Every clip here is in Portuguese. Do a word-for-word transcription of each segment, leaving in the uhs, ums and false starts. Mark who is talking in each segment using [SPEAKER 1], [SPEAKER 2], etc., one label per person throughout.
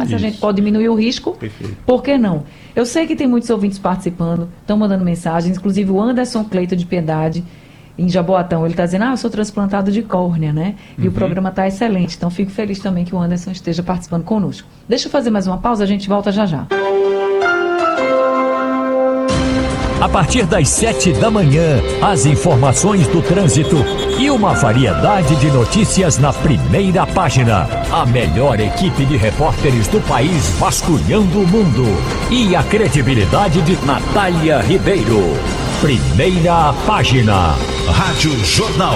[SPEAKER 1] mas
[SPEAKER 2] Isso.
[SPEAKER 1] se a gente pode diminuir o risco,
[SPEAKER 2] Perfeito.
[SPEAKER 1] por que não? Eu sei que tem muitos ouvintes participando, estão mandando mensagens, inclusive o Anderson Cleito de Piedade, em Jaboatão, ele está dizendo, ah, eu sou transplantado de córnea, né? E
[SPEAKER 2] Uhum.
[SPEAKER 1] o programa está excelente, então fico feliz também que o Anderson esteja participando conosco. Deixa eu fazer mais uma pausa, a gente volta já já.
[SPEAKER 3] A partir das sete da manhã, as informações do trânsito e uma variedade de notícias na primeira página. A melhor equipe de repórteres do país vasculhando o mundo. E a credibilidade de Natália Ribeiro. Primeira página.
[SPEAKER 4] Rádio Jornal.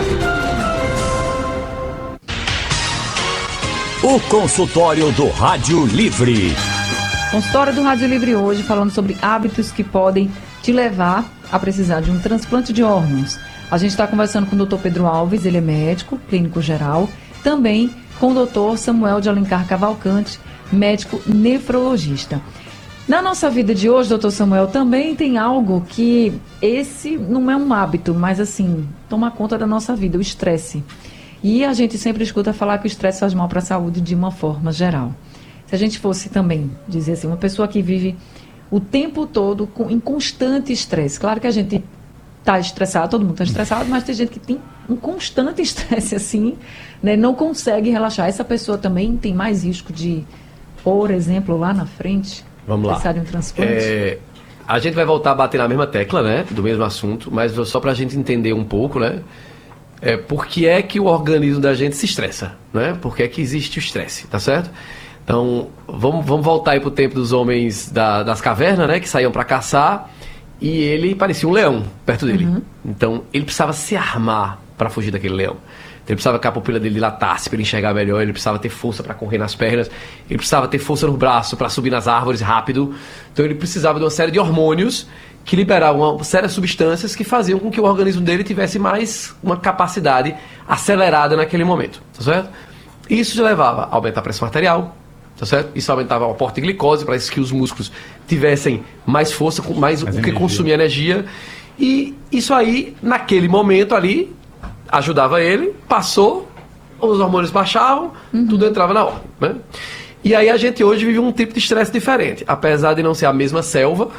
[SPEAKER 3] O consultório do Rádio Livre.
[SPEAKER 1] Consultório do Rádio Livre hoje, falando sobre hábitos que podem te levar a precisar de um transplante de órgãos. A gente está conversando com o doutor Pedro Alves, ele é médico, clínico geral, também com o doutor Samuel de Alencar Cavalcante, médico nefrologista. Na nossa vida de hoje, doutor Samuel, também tem algo que esse não é um hábito, mas assim, toma conta da nossa vida, o estresse. E a gente sempre escuta falar que o estresse faz mal para a saúde de uma forma geral. Se a gente fosse também dizer assim, uma pessoa que vive o tempo todo com, em constante estresse. Claro que a gente está estressado, todo mundo está estressado, mas tem gente que tem um constante estresse assim, né, não consegue relaxar. Essa pessoa também tem mais risco de, por exemplo, lá na frente,
[SPEAKER 5] Vamos lá.
[SPEAKER 1] precisar de um transplante?
[SPEAKER 5] É, a gente vai voltar a bater na mesma tecla, né, do mesmo assunto, mas só para a gente entender um pouco, né, é, por que é que o organismo da gente se estressa, né, por que é que existe o estresse, tá certo? Então, vamos, vamos voltar aí pro tempo dos homens da, das cavernas, né? Que saíam para caçar e ele parecia um leão perto dele. Uhum. Então, ele precisava se armar para fugir daquele leão. Então, ele precisava que a pupila dele dilatasse para ele enxergar melhor, ele precisava ter força para correr nas pernas, ele precisava ter força no braço para subir nas árvores rápido. Então, ele precisava de uma série de hormônios que liberavam uma série de substâncias que faziam com que o organismo dele tivesse mais uma capacidade acelerada naquele momento, tá certo? Isso levava a aumentar a pressão arterial, tá certo? Isso aumentava o aporte de glicose para que os músculos tivessem mais força, mais, mais o que consumia energia. E isso aí, naquele momento ali, ajudava ele, passou, os hormônios baixavam, uhum. tudo entrava na ordem, né? E aí a gente hoje vive um tipo de estresse diferente. Apesar de não ser a mesma selva,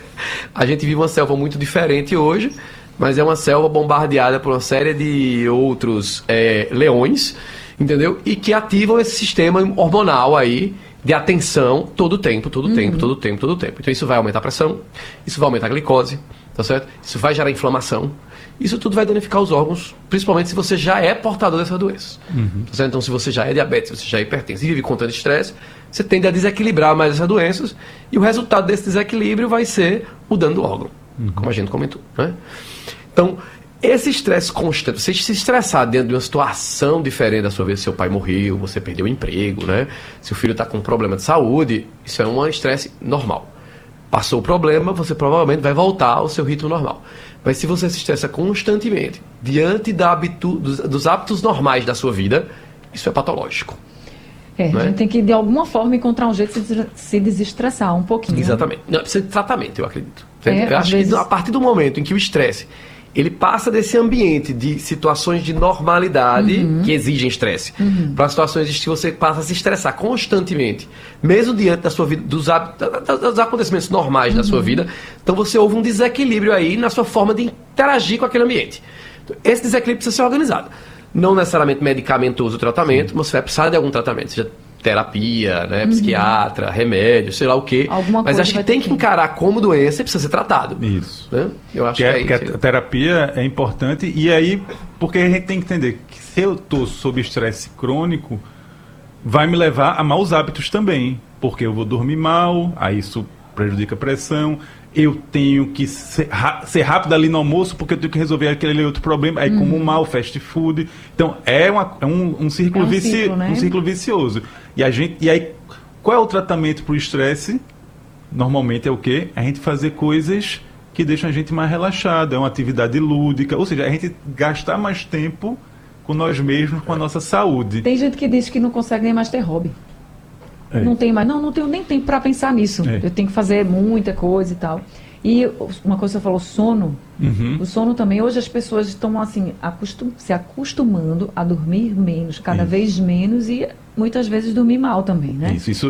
[SPEAKER 5] a gente vive uma selva muito diferente hoje, mas é uma selva bombardeada por uma série de outros é, leões, entendeu? E que ativam esse sistema hormonal aí de atenção todo o tempo, todo o uhum. tempo, todo o tempo, todo o tempo. Então isso vai aumentar a pressão, isso vai aumentar a glicose, tá certo? Isso vai gerar inflamação. Isso tudo vai danificar os órgãos, principalmente se você já é portador dessas doenças. Uhum. Tá certo? Então se você já é diabetes, se você já é hipertenso e vive com tanto estresse, você tende a desequilibrar mais essas doenças e o resultado desse desequilíbrio vai ser o dano do órgão, uhum. como a gente comentou, né? Então, esse estresse constante, você se estressar dentro de uma situação diferente da sua vida, seu pai morreu, você perdeu o emprego, né? Seu filho está com um problema de saúde, isso é um estresse normal. Passou o problema, você provavelmente vai voltar ao seu ritmo normal. Mas se você se estressa constantemente, diante da habitu, dos, dos hábitos normais da sua vida, isso é patológico.
[SPEAKER 1] É,
[SPEAKER 5] né?
[SPEAKER 1] A gente tem que, de alguma forma, encontrar um jeito de se desestressar um pouquinho.
[SPEAKER 5] Exatamente. Não, precisa de tratamento, eu acredito.
[SPEAKER 1] É,
[SPEAKER 5] eu acho
[SPEAKER 1] vezes...
[SPEAKER 5] que a partir do momento em que o estresse ele passa desse ambiente de situações de normalidade uhum. que exigem estresse, uhum. para situações em que você passa a se estressar constantemente, mesmo diante da sua vida, dos, dos acontecimentos normais uhum. da sua vida, então você houve um desequilíbrio aí na sua forma de interagir com aquele ambiente. Então, esse desequilíbrio precisa ser organizado. Não necessariamente medicamentoso o tratamento, mas você vai precisar de algum tratamento, seja terapia, né, uhum. psiquiatra, remédio, sei lá o quê. Alguma mas acho que tem que ter. encarar como doença e precisa ser tratado.
[SPEAKER 2] Isso.
[SPEAKER 5] Né? Eu acho que,
[SPEAKER 2] que,
[SPEAKER 5] é,
[SPEAKER 2] é, que
[SPEAKER 5] isso.
[SPEAKER 2] a terapia é importante e aí, porque a gente tem que entender que se eu estou sob estresse crônico, vai me levar a maus hábitos também, porque eu vou dormir mal, aí isso prejudica a pressão, eu tenho que ser, ser rápido ali no almoço porque eu tenho que resolver aquele outro problema, aí uhum. como mal, fast food. Então é, uma, é um, um, círculo
[SPEAKER 1] é um,
[SPEAKER 2] vici,
[SPEAKER 1] ciclo, né?
[SPEAKER 2] um círculo vicioso. E, a gente, e aí, qual é o tratamento para o estresse? Normalmente é o quê? A gente fazer coisas que deixam a gente mais relaxado, é uma atividade lúdica, ou seja, a gente gastar mais tempo com nós mesmos, com a nossa saúde.
[SPEAKER 1] Tem gente que diz que não consegue nem mais ter hobby. É. Não tenho mais, não, não tenho nem tempo para pensar nisso. É. Eu tenho que fazer muita coisa e tal. E uma coisa que você falou, sono. Uhum. O sono também, hoje as pessoas estão assim, acostum, se acostumando a dormir menos, cada Isso. vez menos e muitas vezes dormir mal também, né?
[SPEAKER 2] Isso, isso